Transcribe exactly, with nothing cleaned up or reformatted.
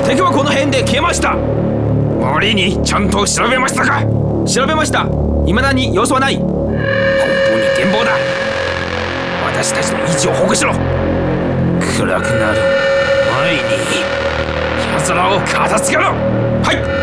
敵はこの辺で消えました。 森にちゃんと調べましたか？ 調べました。未だに様子はない。 本当に展望だ。私たちの位置を保護しろ。暗くなる前に矢面を片付けろ。 はい。